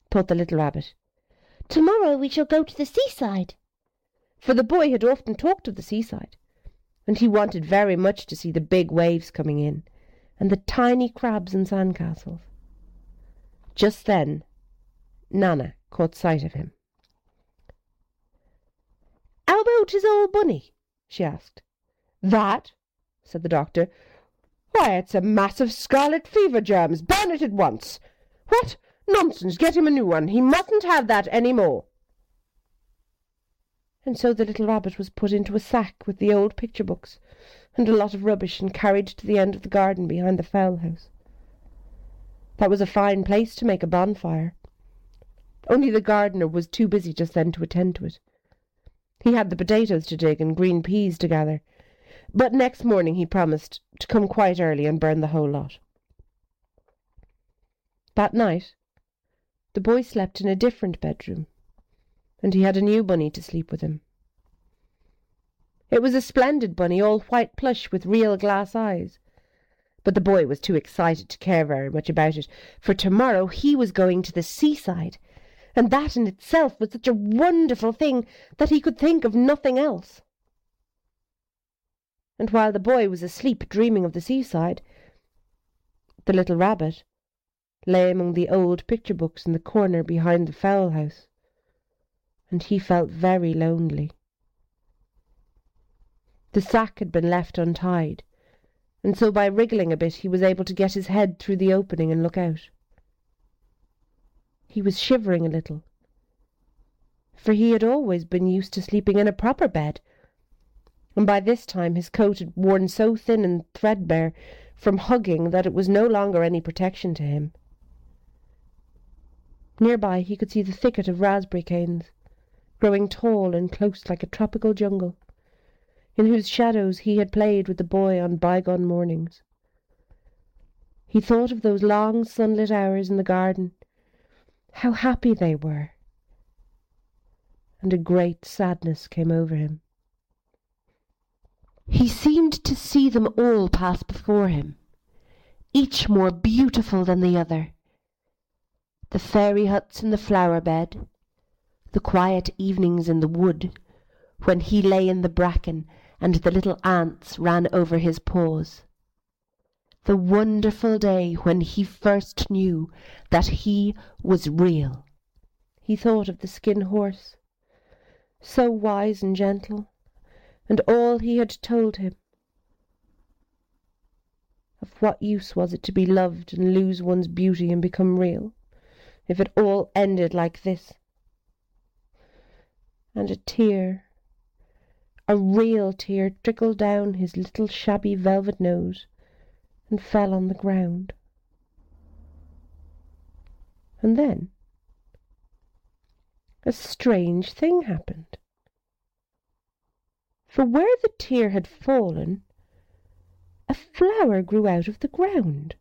thought the little rabbit. "Tomorrow we shall go to the seaside." For the boy had often talked of the seaside, and he wanted very much to see the big waves coming in, and the tiny crabs and sandcastles. Just then Nana caught sight of him. "How about his old bunny?" she asked. "That?" said the doctor. "Why, it's a mass of scarlet fever germs. Burn it at once." "What? Nonsense! Get him a new one. He mustn't have that any more." And so the little rabbit was put into a sack with the old picture books and a lot of rubbish and carried to the end of the garden behind the fowl house. That was a fine place to make a bonfire. Only the gardener was too busy just then to attend to it. He had the potatoes to dig and green peas to gather, but next morning he promised to come quite early and burn the whole lot. That night the boy slept in a different bedroom, and he had a new bunny to sleep with him. It was a splendid bunny, all white plush with real glass eyes. But the boy was too excited to care very much about it, for tomorrow he was going to the seaside, and that in itself was such a wonderful thing that he could think of nothing else. And while the boy was asleep dreaming of the seaside, the little rabbit lay among the old picture books in the corner behind the fowl house, and he felt very lonely. The sack had been left untied, and so by wriggling a bit he was able to get his head through the opening and look out. He was shivering a little, for he had always been used to sleeping in a proper bed, and by this time his coat had worn so thin and threadbare from hugging that it was no longer any protection to him. Nearby he could see the thicket of raspberry canes, growing tall and close like a tropical jungle, in whose shadows he had played with the boy on bygone mornings. He thought of those long sunlit hours in the garden, how happy they were, and a great sadness came over him. He seemed to see them all pass before him, each more beautiful than the other. The fairy huts in the flower bed, the quiet evenings in the wood, when he lay in the bracken and the little ants ran over his paws. The wonderful day when he first knew that he was real. He thought of the skin horse, so wise and gentle, and all he had told him. Of what use was it to be loved and lose one's beauty and become real, if it all ended like this? And a tear, a real tear, trickled down his little shabby velvet nose and fell on the ground. And then a strange thing happened. For where the tear had fallen, a flower grew out of the ground.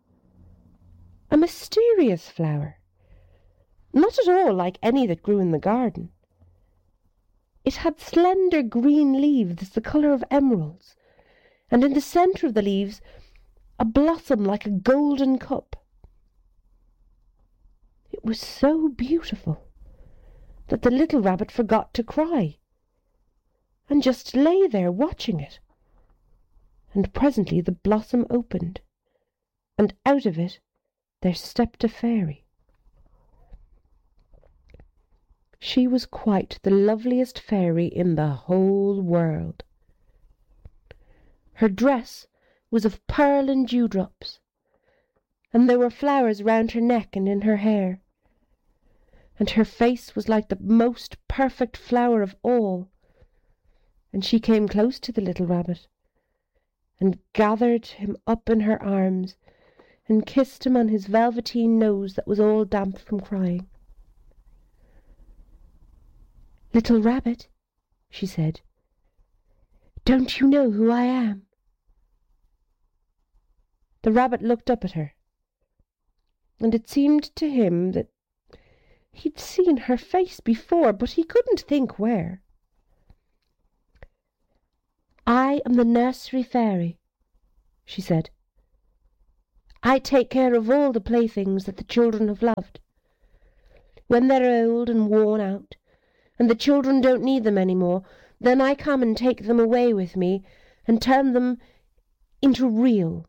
A mysterious flower, not at all like any that grew in the garden. It had slender green leaves the colour of emeralds, and in the centre of the leaves a blossom like a golden cup. It was so beautiful that the little rabbit forgot to cry, and just lay there watching it. And presently the blossom opened, and out of it there stepped a fairy. She was quite the loveliest fairy in the whole world. Her dress was of pearl and dewdrops, and there were flowers round her neck and in her hair, and her face was like the most perfect flower of all. And she came close to the little rabbit, and gathered him up in her arms, and kissed him on his velveteen nose that was all damp from crying. "Little rabbit," she said, "don't you know who I am?" The rabbit looked up at her, and it seemed to him that he'd seen her face before, but he couldn't think where. "I am the nursery fairy," she said. "I take care of all the playthings that the children have loved. When they're old and worn out, and the children don't need them any more, then I come and take them away with me and turn them into real."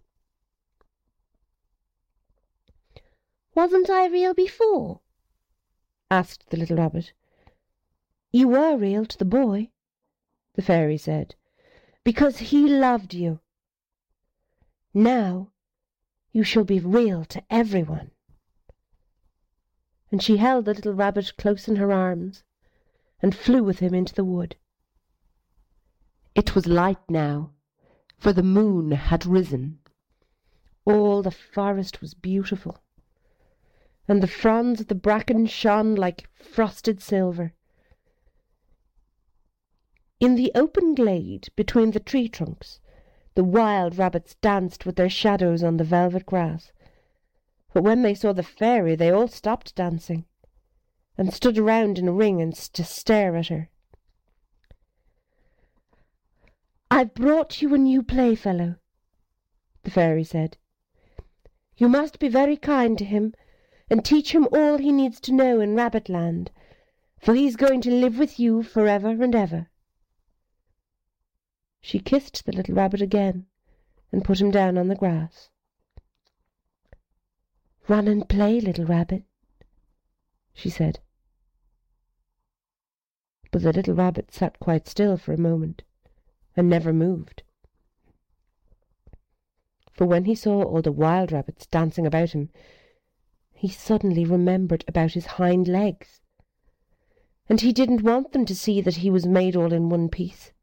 "Wasn't I real before?" asked the little rabbit. "You were real to the boy," the fairy said, "because he loved you. Now you shall be real to everyone." And she held the little rabbit close in her arms and flew with him into the wood. It was light now, for the moon had risen. All the forest was beautiful, and the fronds of the bracken shone like frosted silver. In the open glade between the tree trunks, the wild rabbits danced with their shadows on the velvet grass. But when they saw the fairy, they all stopped dancing and stood around in a ring to stare at her. "I've brought you a new playfellow," the fairy said. "You must be very kind to him and teach him all he needs to know in Rabbitland, for he's going to live with you forever and ever." She kissed the little rabbit again and put him down on the grass. "Run and play, little rabbit," she said. But the little rabbit sat quite still for a moment and never moved. For when he saw all the wild rabbits dancing about him, he suddenly remembered about his hind legs, and he didn't want them to see that he was made all in one piece.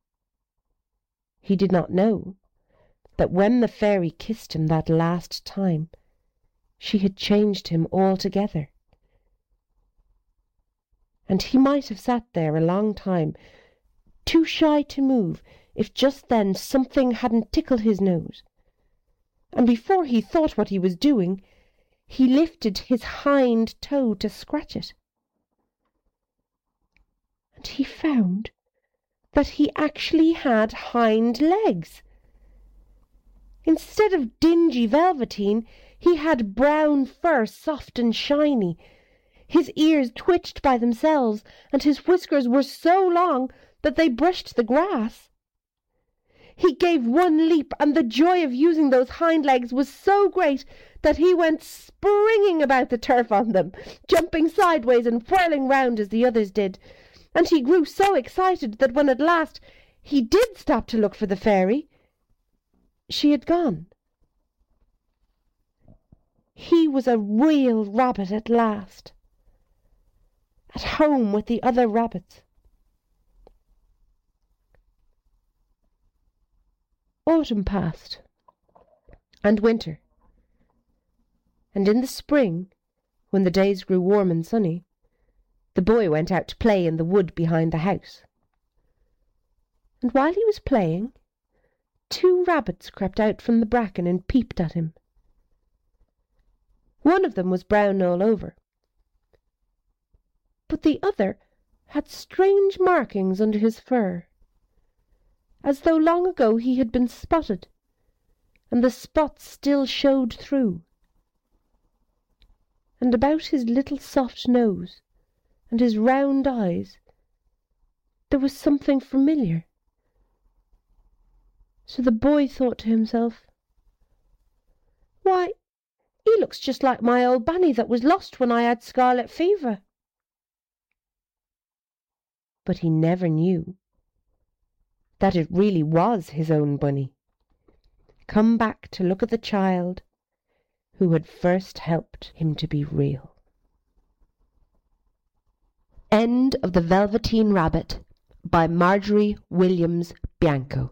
He did not know that when the fairy kissed him that last time, she had changed him altogether. And he might have sat there a long time, too shy to move, if just then something hadn't tickled his nose. And before he thought what he was doing, he lifted his hind toe to scratch it. And he found that he actually had hind legs. Instead of dingy velveteen, he had brown fur, soft and shiny. His ears twitched by themselves, and his whiskers were so long that they brushed the grass. He gave one leap, and the joy of using those hind legs was so great that he went springing about the turf on them, jumping sideways and whirling round as the others did. And he grew so excited that when at last he did stop to look for the fairy, she had gone. He was a real rabbit at last, at home with the other rabbits. Autumn passed, and winter, and in the spring, when the days grew warm and sunny, the boy went out to play in the wood behind the house. And while he was playing, 2 rabbits crept out from the bracken and peeped at him. One of them was brown all over, but the other had strange markings under his fur, as though long ago he had been spotted, and the spots still showed through. And about his little soft nose and his round eyes there was something familiar. So the boy thought to himself, "Why, he looks just like my old bunny that was lost when I had scarlet fever." But he never knew that it really was his own bunny, come back to look at the child who had first helped him to be real. End of The Velveteen Rabbit by Marjorie Williams Bianco.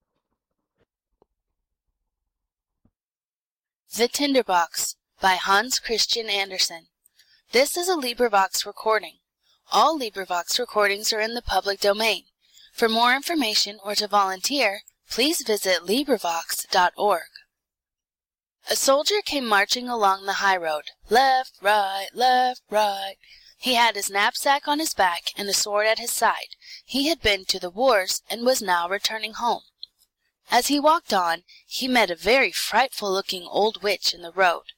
The Tinderbox by Hans Christian Andersen. This is a LibriVox recording. All LibriVox recordings are in the public domain. For more information or to volunteer, please visit LibriVox.org. A soldier came marching along the high road. Left, right, left, right. He had his knapsack on his back and a sword at his side. He had been to the wars and was now returning home. As he walked on, he met a very frightful-looking old witch in the road.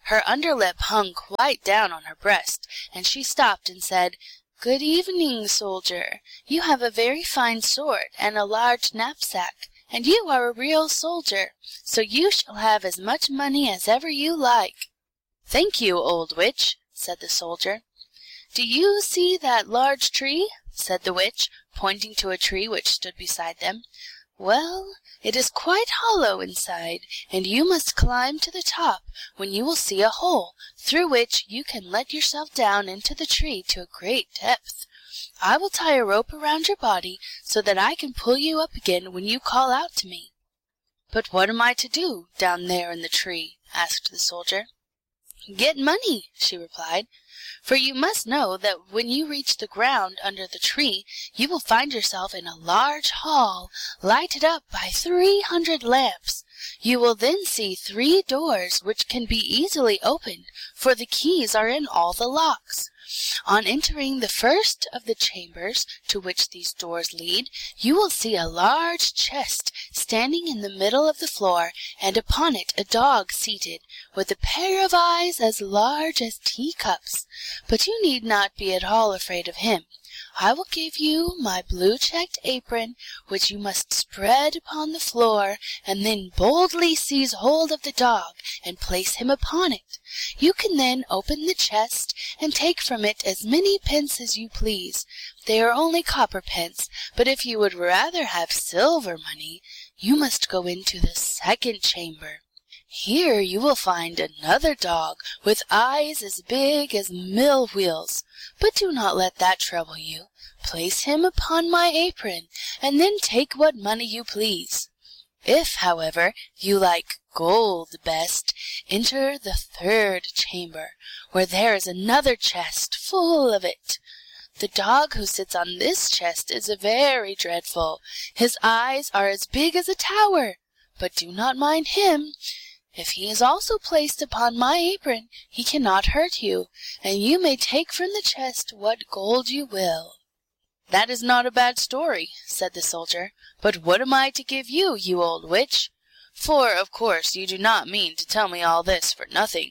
Her underlip hung quite down on her breast, and she stopped and said, "Good evening, soldier. You have a very fine sword and a large knapsack, and you are a real soldier, so you shall have as much money as ever you like." "Thank you, old witch," said the soldier. "Do you see that large tree?" said the witch, pointing to a tree which stood beside them. "Well, it is quite hollow inside, and you must climb to the top, when you will see a hole, through which you can let yourself down into the tree to a great depth. I will tie a rope around your body, so that I can pull you up again when you call out to me." "But what am I to do down there in the tree?" asked the soldier. "Get money," she replied. "For you must know that when you reach the ground under the tree, you will find yourself in a large hall, lighted up by 300 lamps. You will then see 3 doors, which can be easily opened, for the keys are in all the locks. On entering the first of the chambers to which these doors lead, you will see a large chest standing in the middle of the floor, and upon it a dog seated, with a pair of eyes as large as teacups. But you need not be at all afraid of him. I will give you my blue-checked apron, which you must spread upon the floor, and then boldly seize hold of the dog and place him upon it. You can then open the chest and take from it as many pence as you please. They are only copper pence, but if you would rather have silver money, you must go into the second chamber. Here you will find another dog with eyes as big as mill wheels. But do not let that trouble you. Place him upon my apron, and then take what money you please. If, however, you like gold best, enter the third chamber, where there is another chest full of it. The dog who sits on this chest is very dreadful. His eyes are as big as a tower, but do not mind him. If he is also placed upon my apron, he cannot hurt you, and you may take from the chest what gold you will." "That is not a bad story," said the soldier. "But what am I to give you, you old witch? For, of course, you do not mean to tell me all this for nothing."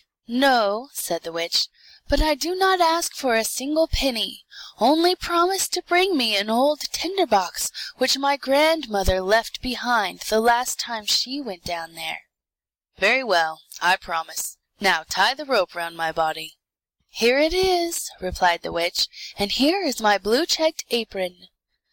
"No," said the witch, "but I do not ask for a single penny. Only promise to bring me an old tinder box which my grandmother left behind the last time she went down there." "Very well, I promise. Now tie the rope round my body." "Here it is," replied the witch, "and here is my blue-checked apron."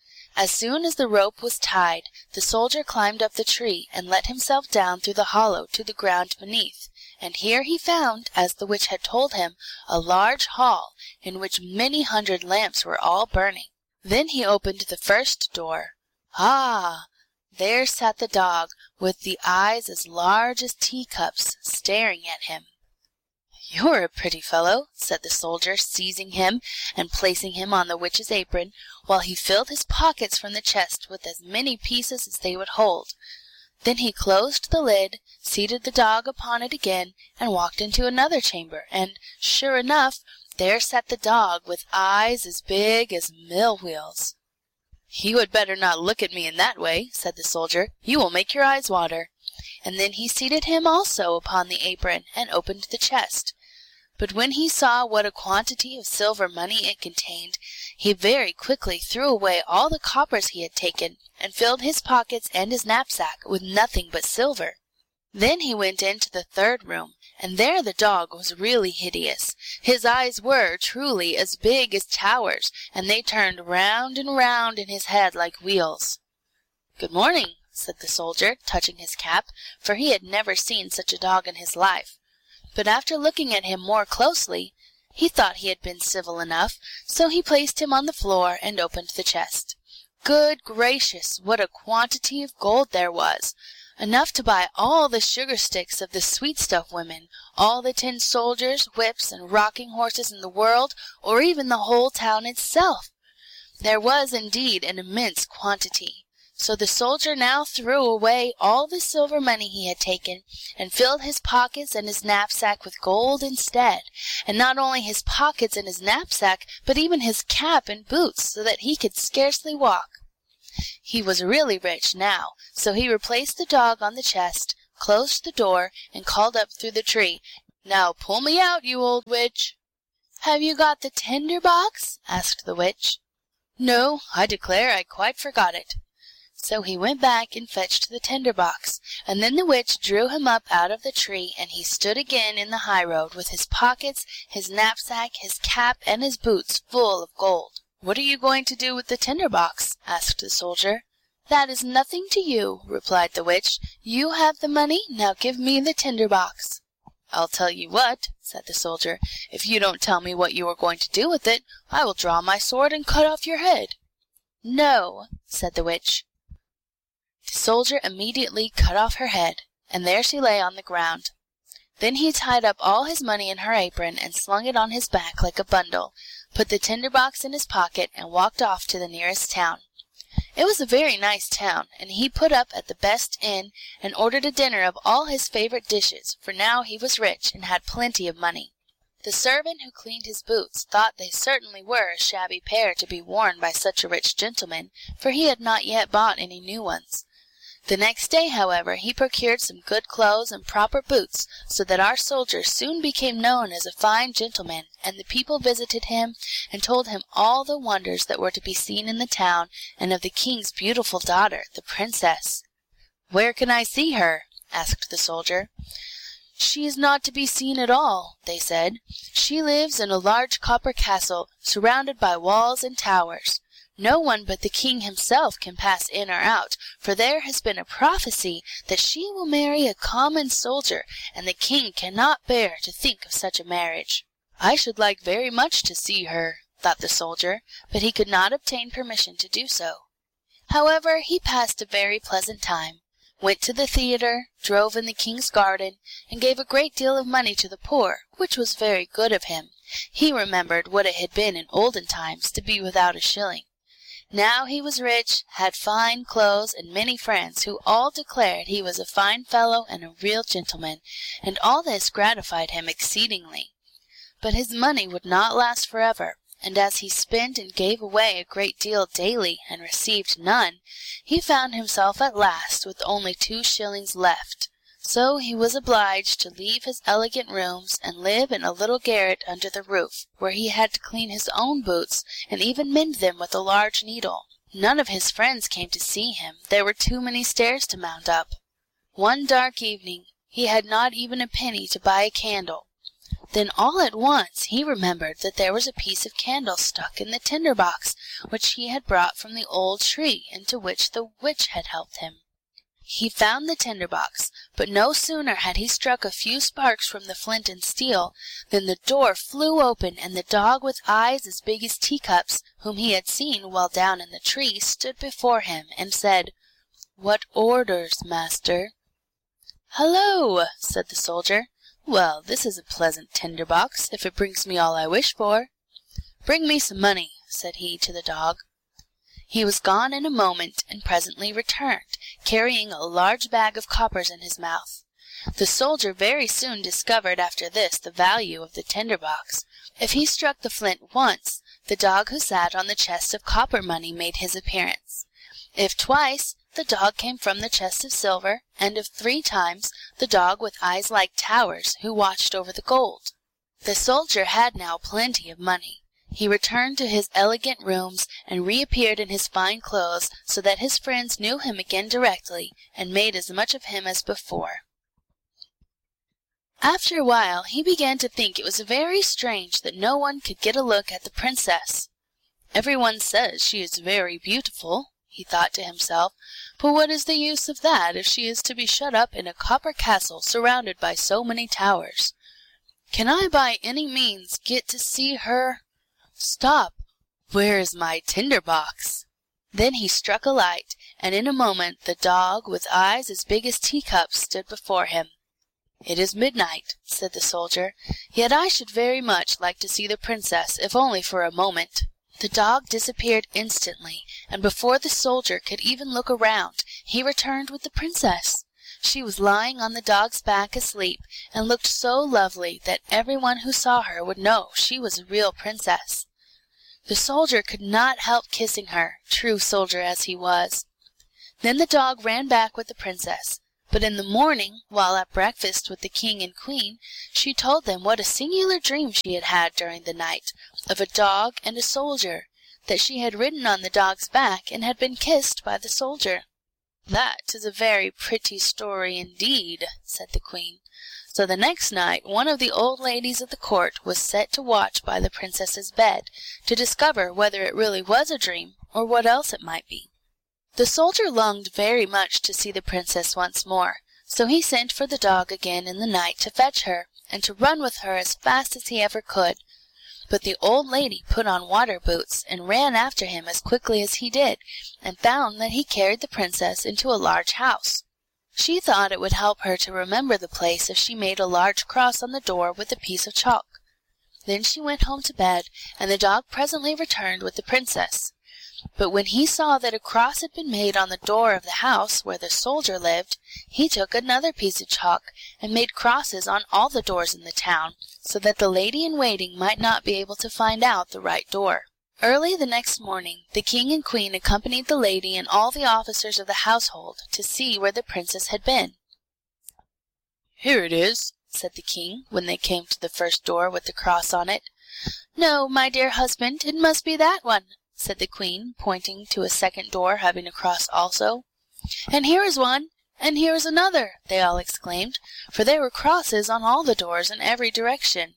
As soon as the rope was tied, the soldier climbed up the tree and let himself down through the hollow to the ground beneath, and here he found, as the witch had told him, a large hall, in which many hundred lamps were all burning. Then he opened the first door. Ah! There sat the dog, with the eyes as large as teacups, staring at him. "You're a pretty fellow," said the soldier, seizing him and placing him on the witch's apron, while he filled his pockets from the chest with as many pieces as they would hold. Then he closed the lid, seated the dog upon it again, and walked into another chamber, and, sure enough, there sat the dog with eyes as big as mill wheels. "You had better not look at me in that way," said the soldier. "You will make your eyes water." And then he seated him also upon the apron, and opened the chest. But when he saw what a quantity of silver money it contained, he very quickly threw away all the coppers he had taken, and filled his pockets and his knapsack with nothing but silver. Then he went into the third room, and there the dog was really hideous. His eyes were, truly, as big as towers, and they turned round and round in his head like wheels. "Good morning," said the soldier, touching his cap, for he had never seen such a dog in his life. But after looking at him more closely, he thought he had been civil enough, so he placed him on the floor and opened the chest. Good gracious, what a quantity of gold there was! Enough to buy all the sugar sticks of the Sweetstuff women, all the tin soldiers, whips, and rocking horses in the world, or even the whole town itself. There was indeed an immense quantity. So the soldier now threw away all the silver money he had taken, and filled his pockets and his knapsack with gold instead, and not only his pockets and his knapsack, but even his cap and boots, so that he could scarcely walk. He was really rich now, so he replaced the dog on the chest, closed the door, and called up through the tree, Now pull me out, you old witch." "Have you got the tinder box?" asked the witch. "No, I declare I quite forgot it." So he went back and fetched the tinder box, and then the witch drew him up out of the tree, and he stood again in the highroad with his pockets, his knapsack, his cap, and his boots full of gold. "What are you going to do with the tinder box?" asked the soldier. "That is nothing to you," replied the witch. "You have the money, now give me the tinder box." "I'll tell you what," said the soldier, "if you don't tell me what you are going to do with it, I will draw my sword and cut off your head." "No," said the witch. The soldier immediately cut off her head, and there she lay on the ground. Then he tied up all his money in her apron and slung it on his back like a bundle, put the tinder box in his pocket, and walked off to the nearest town. It was a very nice town, and he put up at the best inn and ordered a dinner of all his favorite dishes, for now he was rich and had plenty of money. The servant who cleaned his boots thought they certainly were a shabby pair to be worn by such a rich gentleman, for he had not yet bought any new ones. The next day, however, he procured some good clothes and proper boots, so that our soldier soon became known as a fine gentleman, and the people visited him and told him all the wonders that were to be seen in the town, and of the king's beautiful daughter, the princess. "Where can I see her?" asked the soldier. "She is not to be seen at all," they said. "She lives in a large copper castle, surrounded by walls and towers. No one but the king himself can pass in or out, for there has been a prophecy that she will marry a common soldier, and the king cannot bear to think of such a marriage." "I should like very much to see her," thought the soldier, but he could not obtain permission to do so. However, he passed a very pleasant time, went to the theatre, drove in the king's garden, and gave a great deal of money to the poor, which was very good of him. He remembered what it had been in olden times to be without a shilling. Now he was rich, had fine clothes, and many friends, who all declared he was a fine fellow and a real gentleman, and all this gratified him exceedingly. But his money would not last forever, and as he spent and gave away a great deal daily and received none, he found himself at last with only 2 shillings left. So he was obliged to leave his elegant rooms and live in a little garret under the roof, where he had to clean his own boots and even mend them with a large needle. None of his friends came to see him, there were too many stairs to mount up. One dark evening he had not even a penny to buy a candle. Then all at once he remembered that there was a piece of candle stuck in the tinder box, which he had brought from the old tree into which the witch had helped him. He found the tinder box, but no sooner had he struck a few sparks from the flint and steel than the door flew open, and the dog with eyes as big as teacups, whom he had seen while down in the tree, stood before him, and said, "What orders, master?" "Hullo!" said the soldier. "Well, this is a pleasant tinder box, if it brings me all I wish for." "Bring me some money," said he to the dog. He was gone in a moment, and presently returned, carrying a large bag of coppers in his mouth. The soldier very soon discovered after this the value of the tinder box. If he struck the flint once, the dog who sat on the chest of copper money made his appearance. If twice, the dog came from the chest of silver, and if 3 times, the dog with eyes like towers, who watched over the gold. The soldier had now plenty of money. He returned to his elegant rooms, and reappeared in his fine clothes, so that his friends knew him again directly, and made as much of him as before. After a while he began to think it was very strange that no one could get a look at the princess. "Everyone says she is very beautiful," he thought to himself, "but what is the use of that if she is to be shut up in a copper castle surrounded by so many towers? Can I by any means get to see her? Stop! Where is my tinder box?" Then he struck a light, and in a moment the dog, with eyes as big as teacups, stood before him. "It is midnight," said the soldier, "yet I should very much like to see the princess, if only for a moment." The dog disappeared instantly, and before the soldier could even look around, he returned with the princess. She was lying on the dog's back asleep, and looked so lovely that everyone who saw her would know she was a real princess. The soldier could not help kissing her, true soldier as he was. Then the dog ran back with the princess, But in the morning, while at breakfast with the king and queen, she told them what a singular dream she had had during the night, of a dog and a soldier, that she had ridden on the dog's back and had been kissed by the soldier. "That is a very pretty story indeed," said the queen. So the next night one of the old ladies of the court was set to watch by the princess's bed, to discover whether it really was a dream, or what else it might be. The soldier longed very much to see the princess once more, so he sent for the dog again in the night to fetch her, and to run with her as fast as he ever could. But the old lady put on water boots, and ran after him as quickly as he did, and found that he carried the princess into a large house. She thought it would help her to remember the place if she made a large cross on the door with a piece of chalk. Then she went home to bed, and the dog presently returned with the princess. But when he saw that a cross had been made on the door of the house where the soldier lived, he took another piece of chalk and made crosses on all the doors in the town, so that the lady in waiting might not be able to find out the right door. Early the next morning the king and queen accompanied the lady and all the officers of the household to see where the princess had been. "Here it is," said the king, when they came to the first door with the cross on it. "No, my dear husband, it must be that one," said the queen, pointing to a second door having a cross also. "And here is one, and here is another," they all exclaimed, for there were crosses on all the doors in every direction.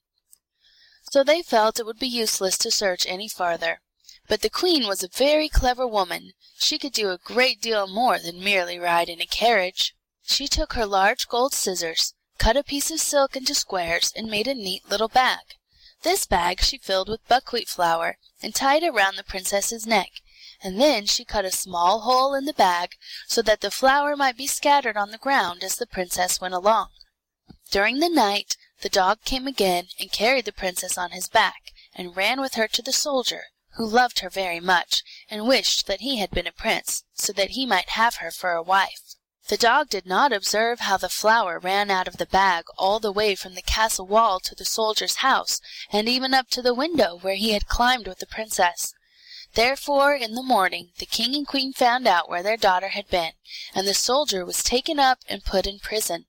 So they felt it would be useless to search any farther. But the queen was a very clever woman. She could do a great deal more than merely ride in a carriage. She took her large gold scissors, cut a piece of silk into squares, and made a neat little bag. This bag she filled with buckwheat flour, and tied it round the princess's neck, and then she cut a small hole in the bag, so that the flour might be scattered on the ground as the princess went along. During the night the dog came again and carried the princess on his back, and ran with her to the soldier, who loved her very much, and wished that he had been a prince, so that he might have her for a wife. The dog did not observe how the flour ran out of the bag all the way from the castle wall to the soldier's house, and even up to the window where he had climbed with the princess. Therefore in the morning the king and queen found out where their daughter had been, and the soldier was taken up and put in prison.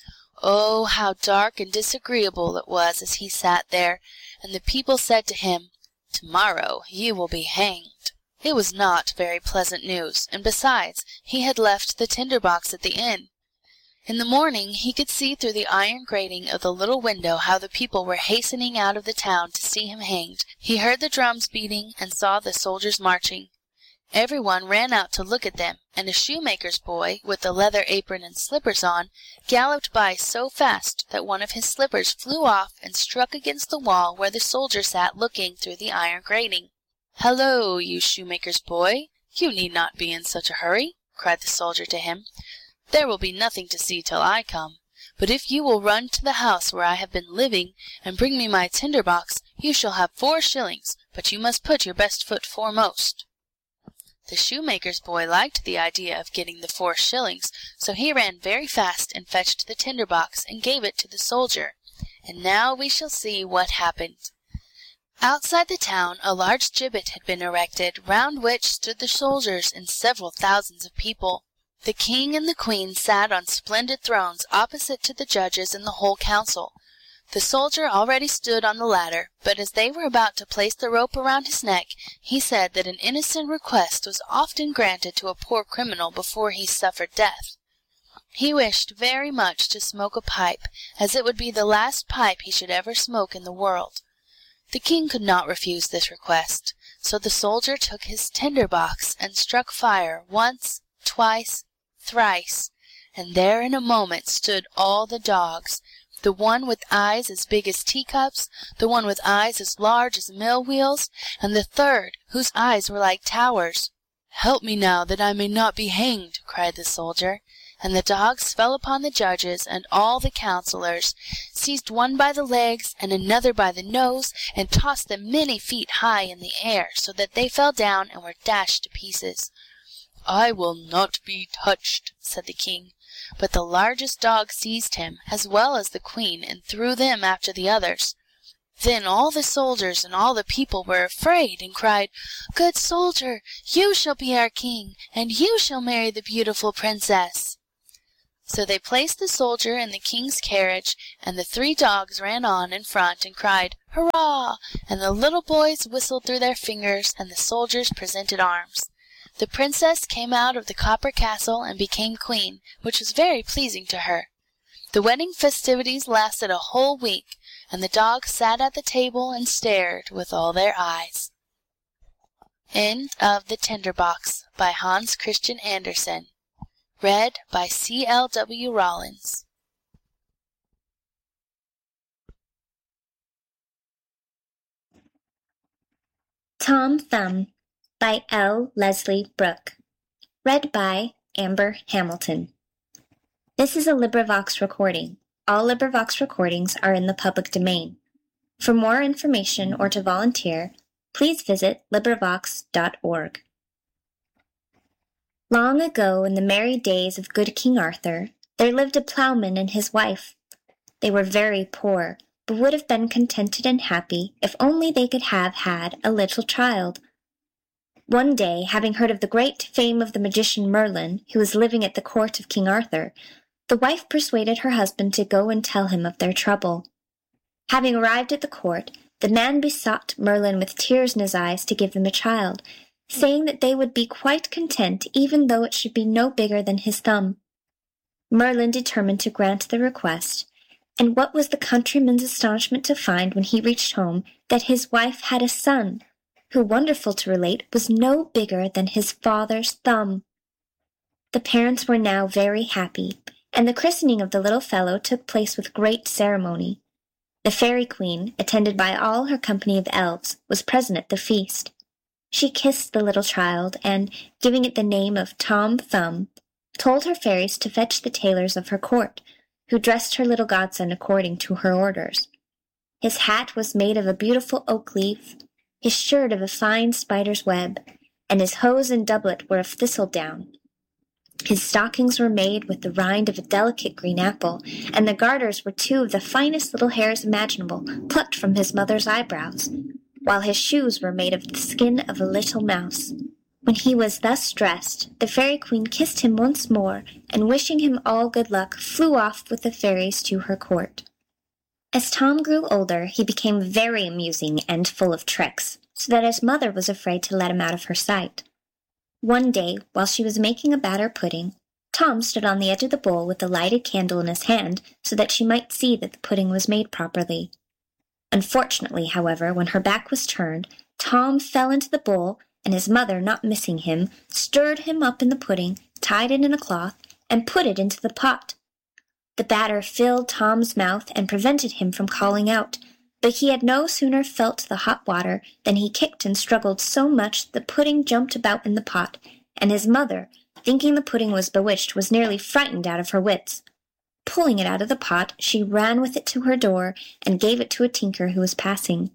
Oh, how dark and disagreeable it was as he sat there, and the people said to him, "Tomorrow you will be hanged." It was not very pleasant news, and besides, he had left the tinder box at the inn. In the morning he could see through the iron grating of the little window how the people were hastening out of the town to see him hanged. He heard the drums beating, and saw the soldiers marching. Everyone ran out to look at them, and a shoemaker's boy, with a leather apron and slippers on, galloped by so fast that one of his slippers flew off and struck against the wall where the soldier sat looking through the iron grating. "Hallo, you shoemaker's boy, you need not be in such a hurry," cried the soldier to him. "There will be nothing to see till I come, but if you will run to the house where I have been living, and bring me my tinder box, you shall have 4 shillings, but you must put your best foot foremost." The shoemaker's boy liked the idea of getting the 4 shillings, so he ran very fast and fetched the tinder box and gave it to the soldier. And now we shall see what happened. Outside the town a large gibbet had been erected, round which stood the soldiers and several thousands of people. The king and the queen sat on splendid thrones opposite to the judges and the whole council. The soldier already stood on the ladder, but as they were about to place the rope around his neck, he said that an innocent request was often granted to a poor criminal before he suffered death. He wished very much to smoke a pipe, as it would be the last pipe he should ever smoke in the world. The king could not refuse this request, so the soldier took his tinder box and struck fire once, twice, thrice, and there in a moment stood all the dogs, the one with eyes as big as teacups, the one with eyes as large as mill wheels, and the third, whose eyes were like towers. "Help me now, that I may not be hanged," cried the soldier. And the dogs fell upon the judges and all the councillors, seized one by the legs and another by the nose, and tossed them many feet high in the air, so that they fell down and were dashed to pieces. "I will not be touched," said the king. But the largest dog seized him, as well as the queen, and threw them after the others. Then all the soldiers and all the people were afraid, and cried, "Good soldier, you shall be our king, and you shall marry the beautiful princess." So they placed the soldier in the king's carriage, and the 3 dogs ran on in front and cried, "Hurrah!" And the little boys whistled through their fingers, and the soldiers presented arms. The princess came out of the copper castle and became queen, which was very pleasing to her. The wedding festivities lasted a whole week, and the dogs sat at the table and stared with all their eyes. End of The Tinderbox by Hans Christian Andersen. Read by C.L.W. Rollins. Tom Thumb by L. Leslie Brooke. Read by Amber Hamilton. This is a LibriVox recording. All LibriVox recordings are in the public domain. For more information or to volunteer, please visit LibriVox.org. Long ago, in the merry days of good King Arthur, there lived a plowman and his wife. They were very poor, but would have been contented and happy if only they could have had a little child. One day, having heard of the great fame of the magician Merlin, who was living at the court of King Arthur, the wife persuaded her husband to go and tell him of their trouble. Having arrived at the court, the man besought Merlin with tears in his eyes to give them a child, saying that they would be quite content even though it should be no bigger than his thumb. Merlin determined to grant the request, and what was the countryman's astonishment to find when he reached home that his wife had a son, who, wonderful to relate, was no bigger than his father's thumb. The parents were now very happy, and the christening of the little fellow took place with great ceremony. The Fairy Queen, attended by all her company of elves, was present at the feast. She kissed the little child, and, giving it the name of Tom Thumb, told her fairies to fetch the tailors of her court, who dressed her little godson according to her orders. His hat was made of a beautiful oak leaf, his shirt of a fine spider's web, and his hose and doublet were of thistledown. His stockings were made with the rind of a delicate green apple, and the garters were 2 of the finest little hairs imaginable, plucked from his mother's eyebrows, while his shoes were made of the skin of a little mouse. When he was thus dressed, the Fairy Queen kissed him once more, and wishing him all good luck, flew off with the fairies to her court. As Tom grew older, he became very amusing and full of tricks, so that his mother was afraid to let him out of her sight. One day, while she was making a batter pudding, Tom stood on the edge of the bowl with a lighted candle in his hand so that she might see that the pudding was made properly. Unfortunately, however, when her back was turned, Tom fell into the bowl, and his mother, not missing him, stirred him up in the pudding, tied it in a cloth, and put it into the pot. The batter filled Tom's mouth and prevented him from calling out, but he had no sooner felt the hot water than he kicked and struggled so much that the pudding jumped about in the pot, and his mother, thinking the pudding was bewitched, was nearly frightened out of her wits. Pulling it out of the pot, she ran with it to her door and gave it to a tinker who was passing.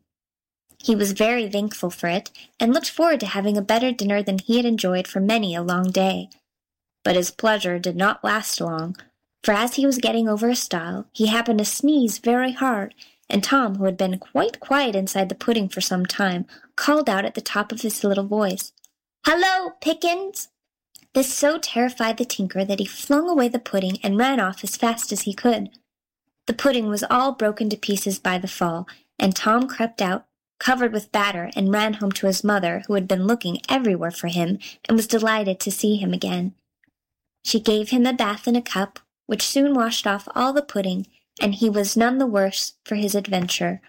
He was very thankful for it, and looked forward to having a better dinner than he had enjoyed for many a long day. But his pleasure did not last long, for as he was getting over a stile, he happened to sneeze very hard, and Tom, who had been quite quiet inside the pudding for some time, called out at the top of his little voice, "Hello, Pickens!" This so terrified the tinker that he flung away the pudding and ran off as fast as he could. The pudding was all broken to pieces by the fall, and Tom crept out, covered with batter, and ran home to his mother, who had been looking everywhere for him and was delighted to see him again. She gave him a bath in a cup, which soon washed off all the pudding, and he was none the worse for his adventure.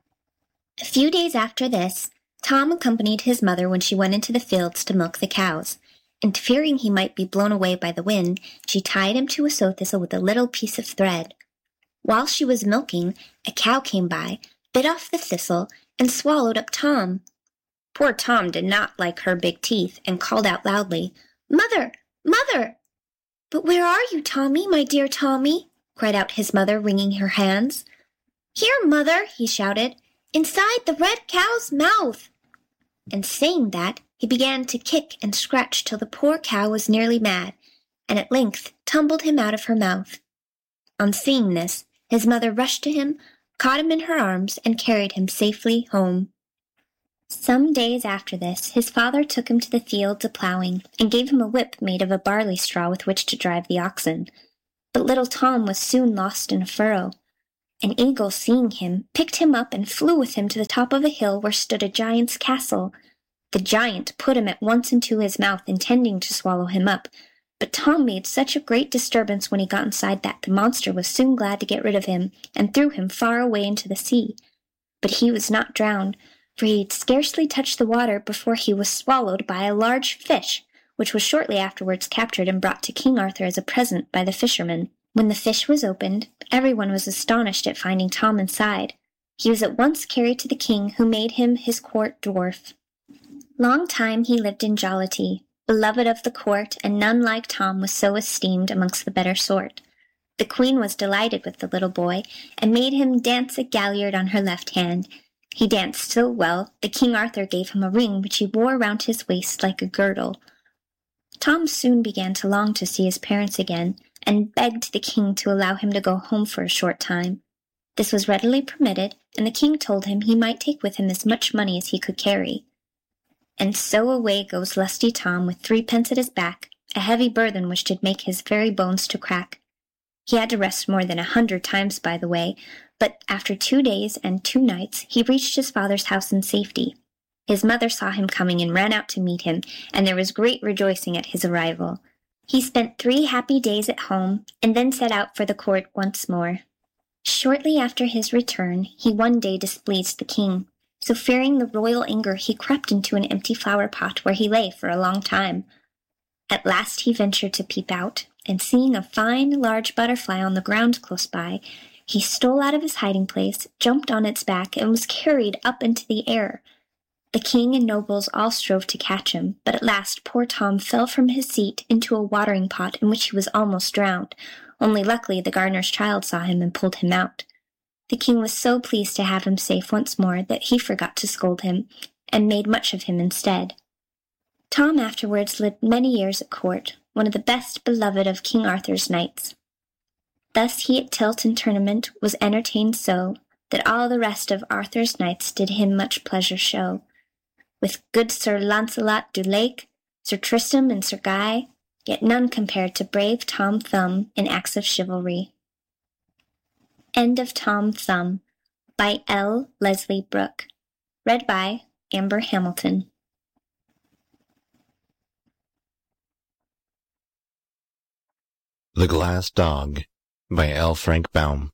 A few days after this, Tom accompanied his mother when she went into the fields to milk the cows, and fearing he might be blown away by the wind, she tied him to a sow-thistle with a little piece of thread. While she was milking, a cow came by, bit off the thistle, and swallowed up Tom. Poor Tom did not like her big teeth, and called out loudly, "Mother! Mother!" "But where are you, Tommy, my dear Tommy?" cried out his mother, wringing her hands. "Here, mother," he shouted, "inside the red cow's mouth." And saying that, he began to kick and scratch till the poor cow was nearly mad, and at length tumbled him out of her mouth. On seeing this, his mother rushed to him, caught him in her arms, and carried him safely home. Some days after this, his father took him to the fields a ploughing, and gave him a whip made of a barley straw with which to drive the oxen. but little Tom was soon lost in a furrow. An eagle, seeing him, picked him up and flew with him to the top of a hill where stood a giant's castle. The giant put him at once into his mouth, intending to swallow him up, but Tom made such a great disturbance when he got inside that the monster was soon glad to get rid of him, and threw him far away into the sea. But he was not drowned, for he had scarcely touched the water before he was swallowed by a large fish, which was shortly afterwards captured and brought to King Arthur as a present by the fisherman. When the fish was opened, everyone was astonished at finding Tom inside. He was at once carried to the king, who made him his court dwarf. Long time he lived in jollity, beloved of the court, and none like Tom was so esteemed amongst the better sort. The queen was delighted with the little boy, and made him dance a galliard on her left hand. He danced so well that King Arthur gave him a ring which he wore round his waist like a girdle. Tom soon began to long to see his parents again, and begged the king to allow him to go home for a short time. This was readily permitted, and the king told him he might take with him as much money as he could carry. And so away goes lusty Tom with 3 pence at his back, a heavy burthen which did make his very bones to crack. He had to rest more than 100 times by the way, but after 2 days and 2 nights he reached his father's house in safety. His mother saw him coming and ran out to meet him, and there was great rejoicing at his arrival. He spent 3 happy days at home, and then set out for the court once more. Shortly after his return, he one day displeased the king. So fearing the royal anger, he crept into an empty flower pot where he lay for a long time. At last he ventured to peep out, and seeing a fine, large butterfly on the ground close by, he stole out of his hiding place, jumped on its back, and was carried up into the air. The king and nobles all strove to catch him, but at last poor Tom fell from his seat into a watering pot in which he was almost drowned, only luckily the gardener's child saw him and pulled him out. The king was so pleased to have him safe once more that he forgot to scold him, and made much of him instead. Tom afterwards lived many years at court, one of the best beloved of King Arthur's knights. Thus he at tilt and tournament was entertained so, that all the rest of Arthur's knights did him much pleasure show. With good Sir Launcelot du Lake, Sir Tristram and Sir Guy, yet none compared to brave Tom Thumb in acts of chivalry. End of Tom Thumb, by L. Leslie Brooke. Read by Amber Hamilton. The Glass Dog, by L. Frank Baum.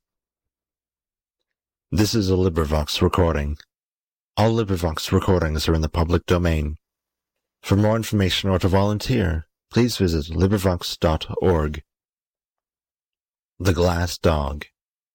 This is a LibriVox recording. All LibriVox recordings are in the public domain. For more information or to volunteer, please visit LibriVox.org. The Glass Dog.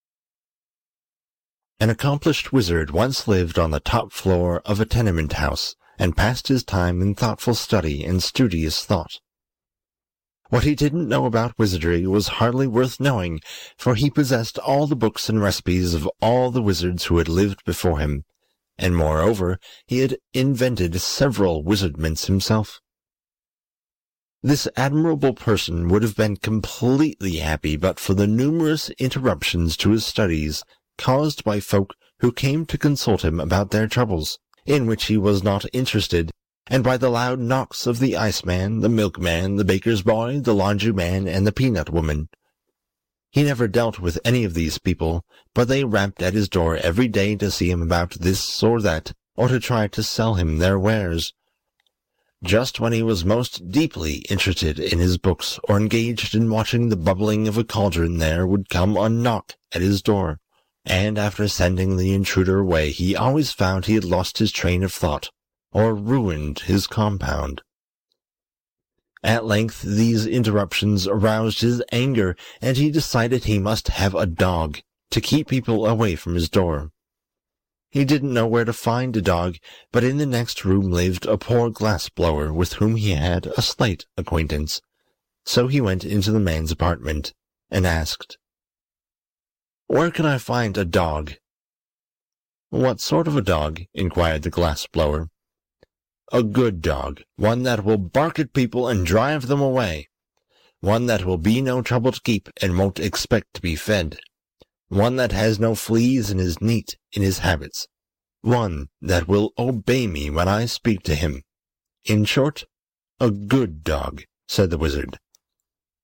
An accomplished wizard once lived on the top floor of a tenement house, and passed his time in thoughtful study and studious thought. What he didn't know about wizardry was hardly worth knowing, for he possessed all the books and recipes of all the wizards who had lived before him, and moreover he had invented several wizardments himself. This admirable person would have been completely happy but for the numerous interruptions to his studies caused by folk who came to consult him about their troubles, in which he was not interested, and by the loud knocks of the iceman, the milkman, the baker's boy, the laundryman, and the peanut woman. He never dealt with any of these people, but they rapped at his door every day to see him about this or that, or to try to sell him their wares. Just when he was most deeply interested in his books or engaged in watching the bubbling of a cauldron, there would come a knock at his door, and after sending the intruder away he always found he had lost his train of thought, or ruined his compound. At length these interruptions aroused his anger, and he decided he must have a dog, to keep people away from his door. He didn't know where to find a dog, but in the next room lived a poor glass-blower with whom he had a slight acquaintance. So he went into the man's apartment, and asked, "Where can I find a dog?" "What sort of a dog?" inquired the glass-blower. "A good dog, one that will bark at people and drive them away. One that will be no trouble to keep and won't expect to be fed. One that has no fleas and is neat in his habits. One that will obey me when I speak to him. In short, a good dog," said the wizard.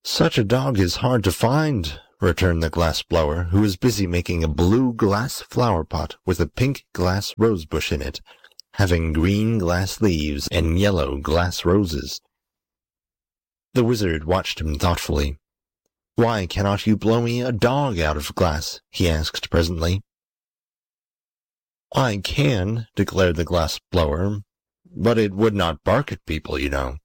"Such a dog is hard to find," returned the glass-blower, who was busy making a blue glass flower-pot with a pink glass rose-bush in it, having green glass leaves and yellow glass roses. The wizard watched him thoughtfully. "Why cannot you blow me a dog out of glass?" he asked presently. "I can," declared the glass-blower, "but it would not bark at people, you know."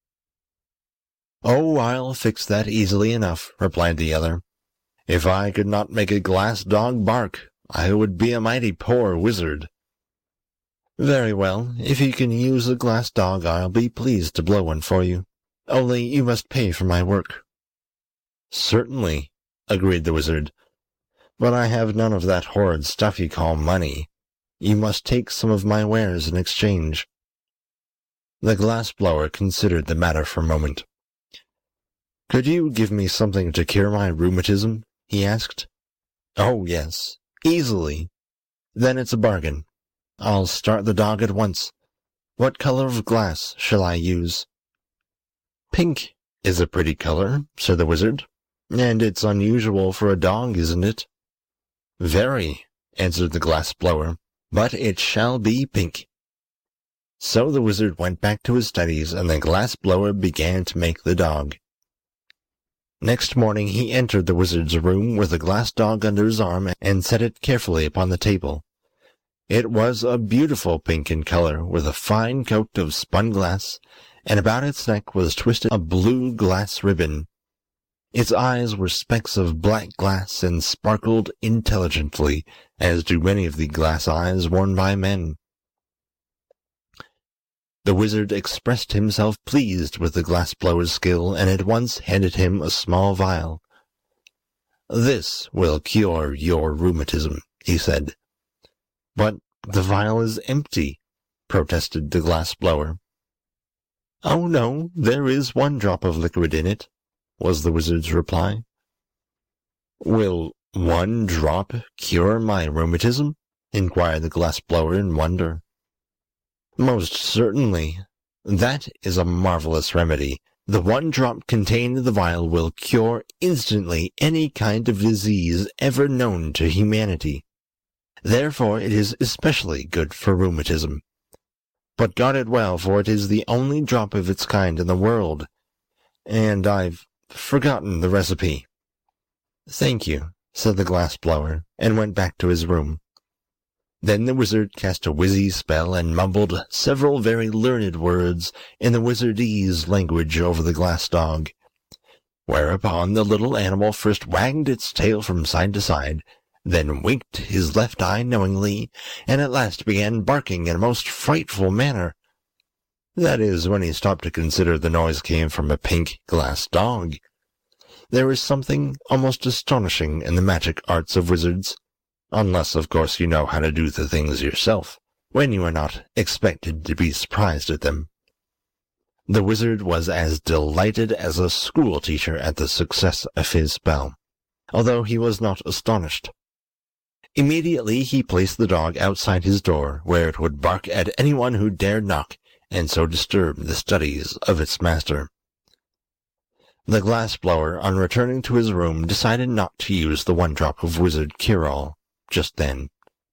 "Oh, I'll fix that easily enough," replied the other. "If I could not make a glass dog bark, I would be a mighty poor wizard." "Very well, if you can use a glass dog I'll be pleased to blow one for you. Only you must pay for my work." "Certainly," agreed the wizard, "but I have none of that horrid stuff you call money. You must take some of my wares in exchange." The glass-blower considered the matter for a moment. "Could you give me something to cure my rheumatism?" he asked. "Oh, yes, easily. Then it's a bargain. I'll start the dog at once. What color of glass shall I use?" "Pink is a pretty color," said the wizard, "and it's unusual for a dog, isn't it?" "Very," answered the glass-blower, "but it shall be pink." So the wizard went back to his studies, and the glass-blower began to make the dog. Next morning he entered the wizard's room with the glass dog under his arm and set it carefully upon the table. It was a beautiful pink in color, with a fine coat of spun glass, and about its neck was twisted a blue glass ribbon. Its eyes were specks of black glass and sparkled intelligently, as do many of the glass eyes worn by men. The wizard expressed himself pleased with the glass-blower's skill, and at once handed him a small vial. "This will cure your rheumatism," he said. "But the vial is empty," protested the glass-blower. "Oh, no, there is one drop of liquid in it," was the wizard's reply. "Will one drop cure my rheumatism?" inquired the glass-blower in wonder. "Most certainly. That is a marvelous remedy. The one drop contained in the vial will cure instantly any kind of disease ever known to humanity. Therefore it is especially good for rheumatism. But guard it well, for it is the only drop of its kind in the world, and I've forgotten the recipe." "Thank you," said the glass-blower, and went back to his room. Then the wizard cast a wizzy spell and mumbled several very learned words in the wizardese language over the glass dog, whereupon the little animal first wagged its tail from side to side, then winked his left eye knowingly, and at last began barking in a most frightful manner. That is, when he stopped to consider the noise came from a pink glass dog. There is something almost astonishing in the magic arts of wizards, unless, of course, you know how to do the things yourself, when you are not expected to be surprised at them. The wizard was as delighted as a school-teacher at the success of his spell, although he was not astonished. Immediately he placed the dog outside his door, where it would bark at anyone who dared knock, and so disturb the studies of its master. The glass-blower, on returning to his room, decided not to use the one drop of wizard cure-all just then.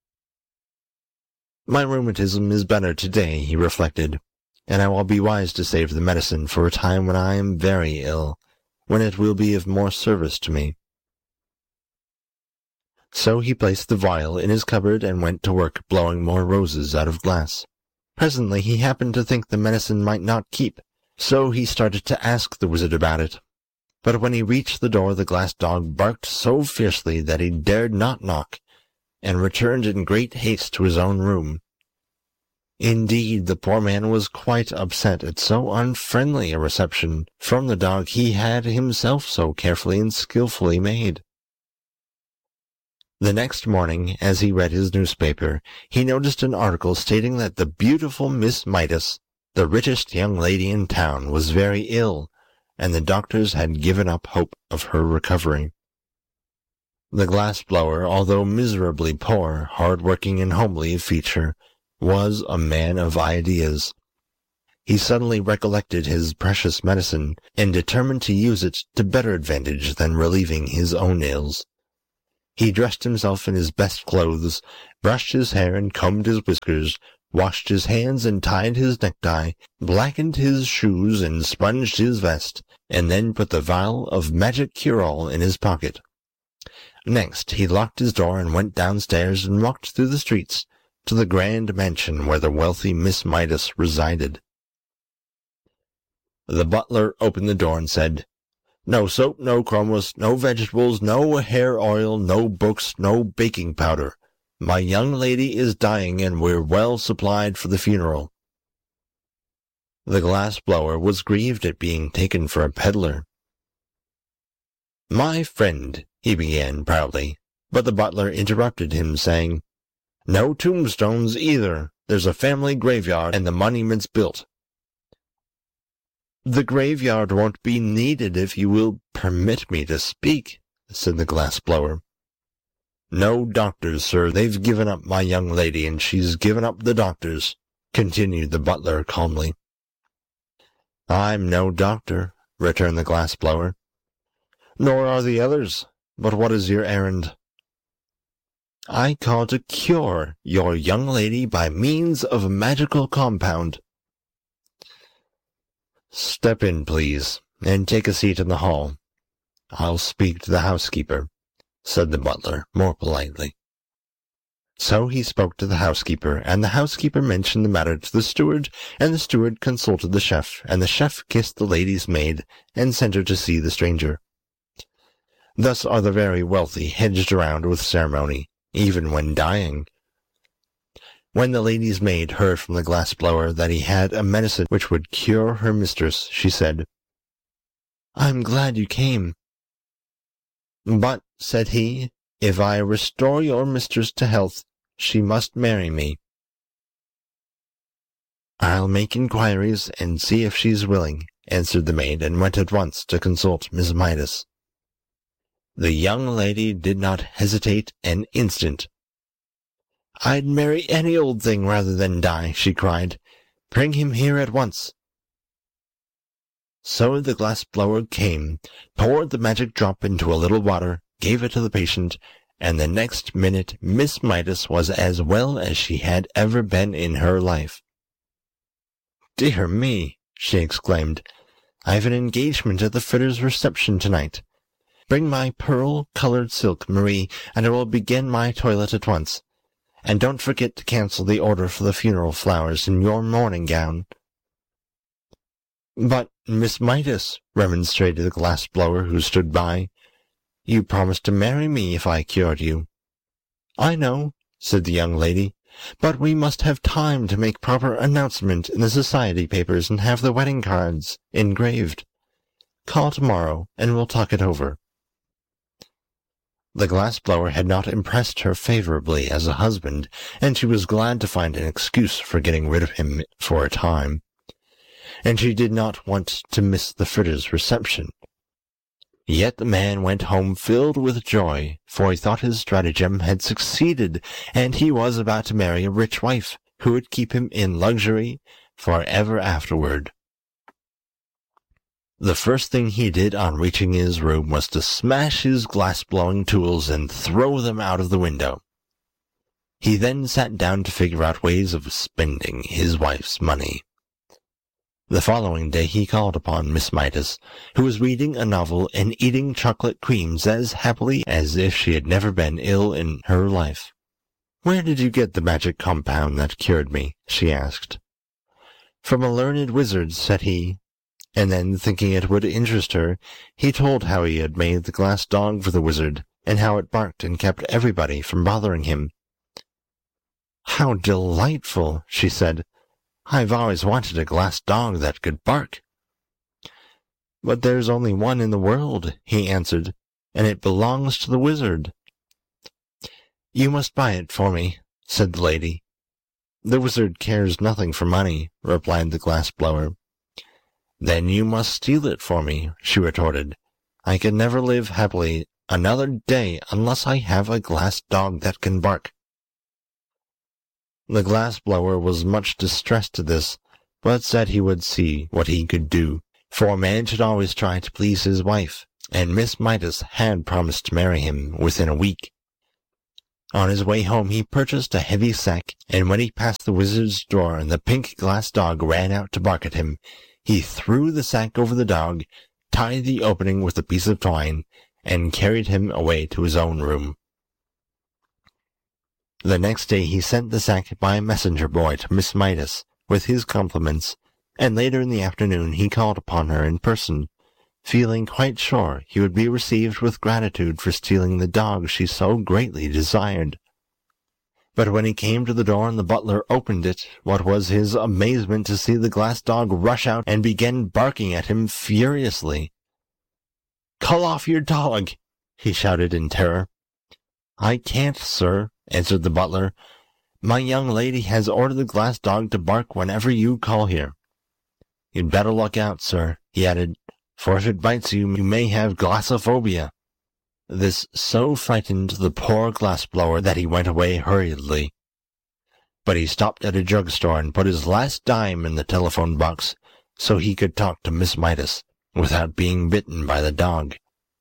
"My rheumatism is better today," he reflected, "and I will be wise to save the medicine for a time when I am very ill, when it will be of more service to me." So he placed the vial in his cupboard and went to work blowing more roses out of glass. Presently he happened to think the medicine might not keep, so he started to ask the wizard about it. But when he reached the door the glass dog barked so fiercely that he dared not knock, and returned in great haste to his own room. Indeed, the poor man was quite upset at so unfriendly a reception from the dog he had himself so carefully and skillfully made. The next morning, as he read his newspaper, he noticed an article stating that the beautiful Miss Midas, the richest young lady in town, was very ill, and the doctors had given up hope of her recovery. The glass-blower, although miserably poor, hard-working, and homely of feature, was a man of ideas. he suddenly recollected his precious medicine, and determined to use it to better advantage than relieving his own ills. He dressed himself in his best clothes, brushed his hair and combed his whiskers, washed his hands and tied his necktie, blackened his shoes and sponged his vest, and then put the vial of magic cure-all in his pocket. Next, he locked his door and went downstairs and walked through the streets to the grand mansion where the wealthy Miss Midas resided. The butler opened the door and said, "No soap, no crumbs, no vegetables, no hair oil, no books, no baking powder. My young lady is dying, and we're well supplied for the funeral." The glass blower was grieved at being taken for a peddler. "My friend," he began proudly, but the butler interrupted him, saying, "No tombstones either. There's a family graveyard, and the monument's built." "The graveyard won't be needed if you will permit me to speak," said the glass blower. "No doctors, sir. They've given up my young lady, and she's given up the doctors," continued the butler calmly. "I'm no doctor," returned the glass blower. "Nor are the others. But what is your errand?" "I call to cure your young lady by means of a magical compound." "Step in, please, and take a seat in the hall. I'll speak to the housekeeper," said the butler more politely. So he spoke to the housekeeper, and the housekeeper mentioned the matter to the steward, and the steward consulted the chef, and the chef kissed the lady's maid and sent her to see the stranger. Thus are the very wealthy hedged around with ceremony, even when dying. When the lady's maid heard from the glass blower that he had a medicine which would cure her mistress, she said, "I'm glad you came." "But," said he, "if I restore your mistress to health, she must marry me." "I'll make inquiries and see if she's willing," answered the maid, and went at once to consult Miss Midas. The young lady did not hesitate an instant. "I'd marry any old thing rather than die," she cried. "Bring him here at once." So the glass blower came, poured the magic drop into a little water, gave it to the patient, and the next minute Miss Midas was as well as she had ever been in her life. "Dear me!" she exclaimed. "I've an engagement at the Fritters' reception tonight. Bring my pearl-colored silk, Marie, and I will begin my toilet at once. And don't forget to cancel the order for the funeral flowers in your morning gown." "But, Miss Midas," remonstrated the glass blower, who stood by, "you promised to marry me if I cured you." "I know," said the young lady, "but we must have time to make proper announcement in the society papers and have the wedding cards engraved. Call tomorrow, and we'll talk it over." The glass blower had not impressed her favorably as a husband, and she was glad to find an excuse for getting rid of him for a time. And she did not want to miss the Fritters' reception. Yet the man went home filled with joy, for he thought his stratagem had succeeded, and he was about to marry a rich wife, who would keep him in luxury for ever afterward. The first thing he did on reaching his room was to smash his glass-blowing tools and throw them out of the window. He then sat down to figure out ways of spending his wife's money. The following day he called upon Miss Midas, who was reading a novel and eating chocolate creams as happily as if she had never been ill in her life. "Where did you get the magic compound that cured me?" she asked. "From a learned wizard," said he. And then, thinking it would interest her, he told how he had made the glass dog for the wizard, and how it barked and kept everybody from bothering him. "How delightful!" she said. "I've always wanted a glass dog that could bark." "But there's only one in the world," he answered, "and it belongs to the wizard." "You must buy it for me," said the lady. "The wizard cares nothing for money," replied the glass blower. "Then you must steal it for me," she retorted. "I can never live happily another day unless I have a glass dog that can bark." The glass blower was much distressed at this, but said he would see what he could do, for a man should always try to please his wife, and Miss Midas had promised to marry him within a week. On his way home he purchased a heavy sack, and when he passed the wizard's door and the pink glass dog ran out to bark at him, he threw the sack over the dog, tied the opening with a piece of twine, and carried him away to his own room. The next day he sent the sack by a messenger boy to Miss Midas with his compliments, and later in the afternoon he called upon her in person, feeling quite sure he would be received with gratitude for stealing the dog she so greatly desired. But when he came to the door and the butler opened it, what was his amazement to see the glass dog rush out and begin barking at him furiously. "Call off your dog!" he shouted in terror. "I can't, sir," answered the butler. "My young lady has ordered the glass dog to bark whenever you call here. You'd better look out, sir," he added, "for if it bites you, you may have glassophobia." This so frightened the poor glass-blower that he went away hurriedly. But he stopped at a drugstore and put his last dime in the telephone box so he could talk to Miss Midas without being bitten by the dog.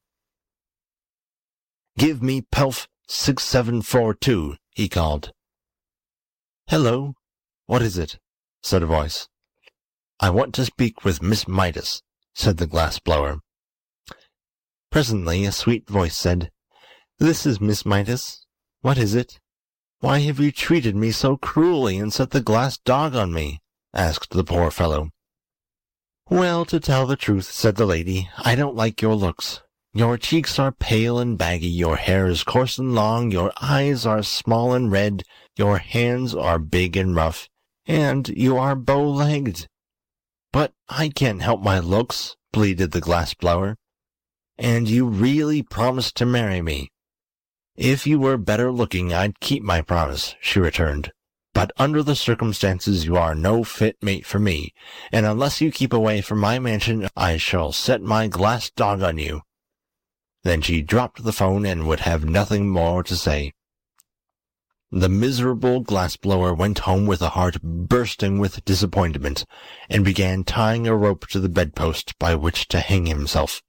"Give me Pelf 6742, he called. "Hello, what is it?" said a voice. "I want to speak with Miss Midas," said the glass-blower. Presently a sweet voice said, "This is Miss Midas. What is it? Why have you treated me so cruelly and set the glass dog on me?" asked the poor fellow. "Well, to tell the truth," said the lady, "I don't like your looks. Your cheeks are pale and baggy, your hair is coarse and long, your eyes are small and red, your hands are big and rough, and you are bow-legged." "But I can't help my looks," pleaded the glass-blower. "And you really promised to marry me." "If you were better looking, I'd keep my promise," she returned. "But under the circumstances you are no fit mate for me, and unless you keep away from my mansion I shall set my glass dog on you." Then she dropped the phone and would have nothing more to say. The miserable glass-blower went home with a heart bursting with disappointment, and began tying a rope to the bedpost by which to hang himself.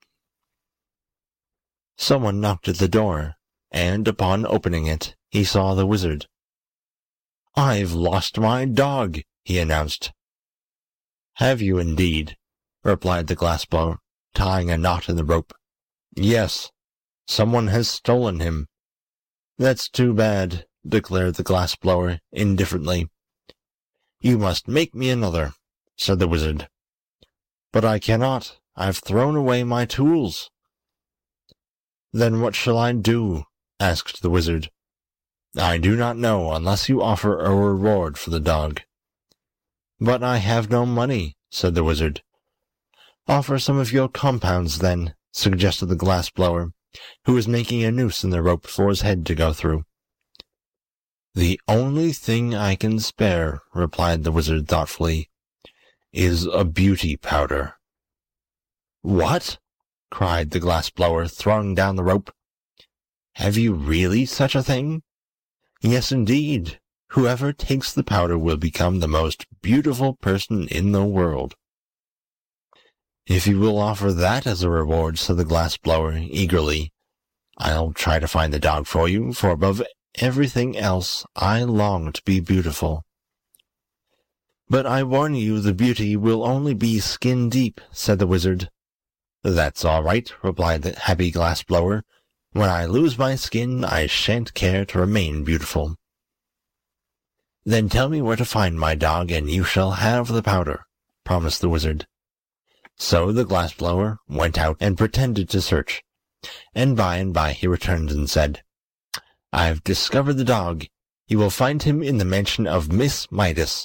Someone knocked at the door, and upon opening it, he saw the wizard. "I've lost my dog," he announced. "Have you indeed?" replied the glass-blower, tying a knot in the rope. "Yes, someone has stolen him." "That's too bad," declared the glass-blower indifferently. "You must make me another," said the wizard. "But I cannot. I've thrown away my tools." "Then what shall I do?" asked the wizard. "I do not know, unless you offer a reward for the dog." "But I have no money," said the wizard. "Offer some of your compounds, then," suggested the glass-blower, who was making a noose in the rope for his head to go through. "The only thing I can spare," replied the wizard thoughtfully, "is a beauty powder." "What?" cried the glass-blower, throwing down the rope. "Have you really such a thing?" "Yes, indeed. Whoever takes the powder will become the most beautiful person in the world." "If you will offer that as a reward," said the glass-blower eagerly, "I'll try to find the dog for you, for above everything else I long to be beautiful." "But I warn you the beauty will only be skin-deep," said the wizard. "That's all right," replied the happy glass-blower. "When I lose my skin, I shan't care to remain beautiful." "Then tell me where to find my dog, and you shall have the powder," promised the wizard. So the glass-blower went out and pretended to search, and by he returned and said, "I've discovered the dog. You will find him in the mansion of Miss Midas."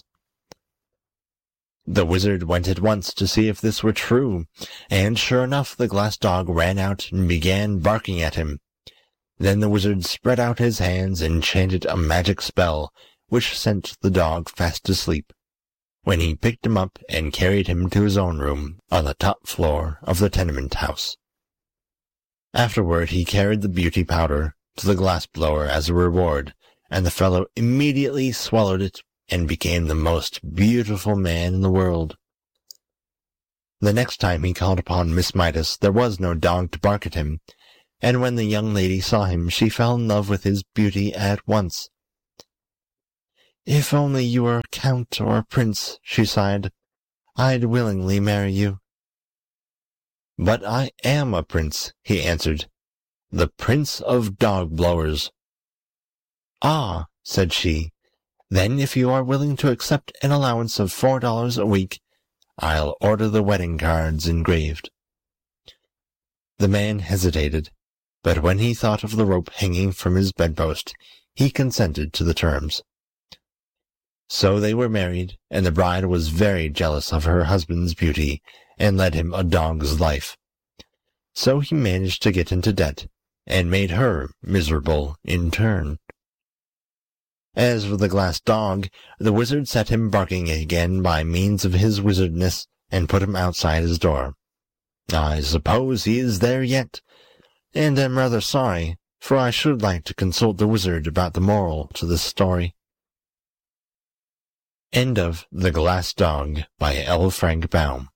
The wizard went at once to see if this were true, and sure enough the glass dog ran out and began barking at him. Then the wizard spread out his hands and chanted a magic spell, which sent the dog fast asleep, when he picked him up and carried him to his own room on the top floor of the tenement house. Afterward he carried the beauty powder to the glass-blower as a reward, and the fellow immediately swallowed it and became the most beautiful man in the world. The next time he called upon Miss Midas there was no dog to bark at him, and when the young lady saw him she fell in love with his beauty at once. "If only you were a count or a prince," she sighed, "I'd willingly marry you." "But I am a prince," he answered, "the Prince of Dog Blowers." "Ah," said she, "then if you are willing to accept an allowance of $4 a week, I'll order the wedding cards engraved." The man hesitated, but when he thought of the rope hanging from his bedpost, he consented to the terms. So they were married, and the bride was very jealous of her husband's beauty, and led him a dog's life. So he managed to get into debt, and made her miserable in turn. As for the glass dog, the wizard set him barking again by means of his wizardness, and put him outside his door. I suppose he is there yet, and am rather sorry, for I should like to consult the wizard about the moral to this story. End of The Glass Dog by L. Frank Baum.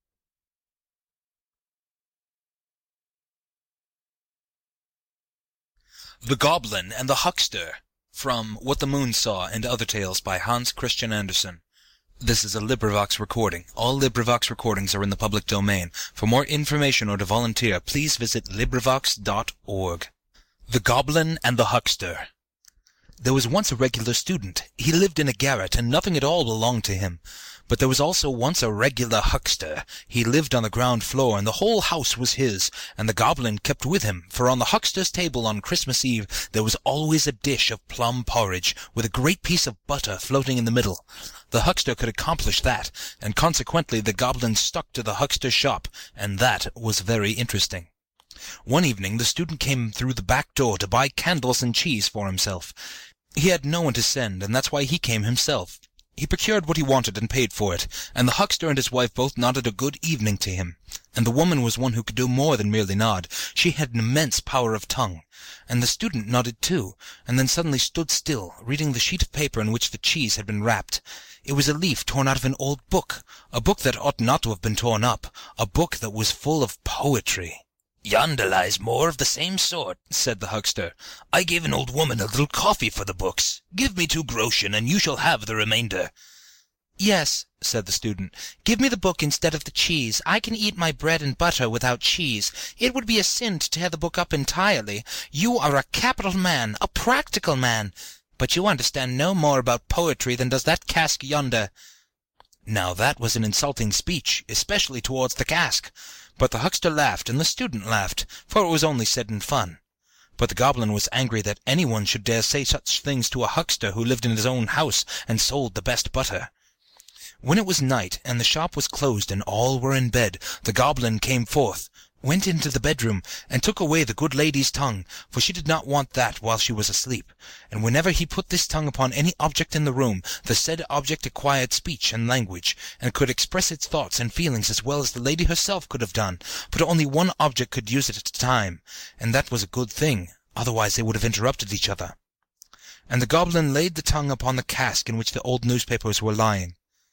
The Goblin and the Huckster, from What the Moon Saw and Other Tales by Hans Christian Andersen. This is a LibriVox recording. All LibriVox recordings are in the public domain. For more information or to volunteer, please visit LibriVox.org. The Goblin and the Huckster. There was once a regular student. He lived in a garret, and nothing at all belonged to him. But there was also once a regular huckster. He lived on the ground floor, and the whole house was his, and the goblin kept with him, for on the huckster's table on Christmas Eve there was always a dish of plum porridge, with a great piece of butter floating in the middle. The huckster could accomplish that, and consequently the goblin stuck to the huckster's shop, and that was very interesting. One evening the student came through the back door to buy candles and cheese for himself. He had no one to send, and that's why he came himself. He procured what he wanted and paid for it, and the huckster and his wife both nodded a good evening to him. And the woman was one who could do more than merely nod. She had an immense power of tongue. And the student nodded too, and then suddenly stood still, reading the sheet of paper in which the cheese had been wrapped. It was a leaf torn out of an old book, a book that ought not to have been torn up, a book that was full of poetry. "Yonder lies more of the same sort," said the huckster. "I gave an old woman a little coffee for the books. Give me 2 groschen, and you shall have the remainder." "Yes," said the student, "give me the book instead of the cheese. I can eat my bread and butter without cheese. It would be a sin to tear the book up entirely. You are a capital man, a practical man, but you understand no more about poetry than does that cask yonder." Now that was an insulting speech, especially towards the cask. But the huckster laughed, and the student laughed, for it was only said in fun. But the goblin was angry that anyone should dare say such things to a huckster who lived in his own house and sold the best butter. When it was night, and the shop was closed, and all were in bed, the goblin came forth, went into the bedroom, and took away the good lady's tongue, for she did not want that while she was asleep. And whenever he put this tongue upon any object in the room, the said object acquired speech and language, and could express its thoughts and feelings as well as the lady herself could have done, but only one object could use it at a time, and that was a good thing, otherwise they would have interrupted each other. And the goblin laid the tongue upon the cask in which the old newspapers were lying.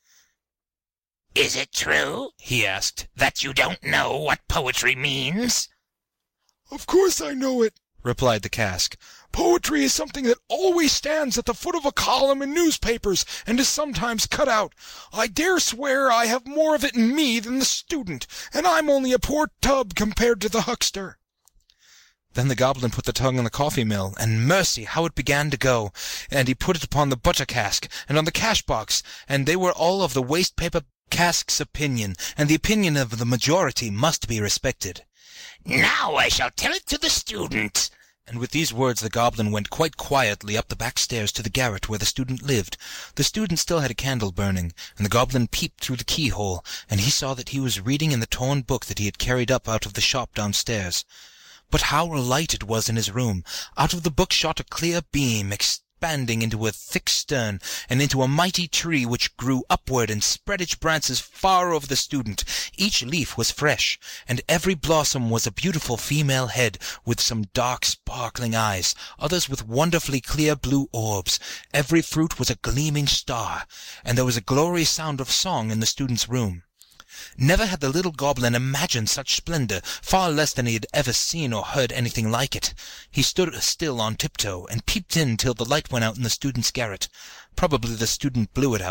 "Is it true," he asked, "that you don't know what poetry means?" "Of course I know it," replied the cask. "Poetry is something that always stands at the foot of a column in newspapers, and is sometimes cut out. I dare swear I have more of it in me than the student, and I'm only a poor tub compared to the huckster." Then the goblin put the tongue on the coffee mill, and mercy, how it began to go! And he put it upon the butter cask, and on the cash box, and they were all of the waste paper cask's opinion, and the opinion of the majority must be respected. "Now I shall tell it to the student." And with these words the goblin went quite quietly up the back stairs to the garret where the student lived. The student still had a candle burning, and the goblin peeped through the keyhole, and he saw that he was reading in the torn book that he had carried up out of the shop downstairs. But how light it was in his room! Out of the book shot a clear beam, expanding into a thick stern, and into a mighty tree which grew upward and spread its branches far over the student. Each leaf was fresh, and every blossom was a beautiful female head, with some dark sparkling eyes, others with wonderfully clear blue orbs. Every fruit was a gleaming star, and there was a glorious sound of song in the student's room. Never had the little goblin imagined such splendor, far less than he had ever seen or heard anything like it. He stood still on tiptoe, and peeped in till the light went out in the student's garret. Probably the student blew it out.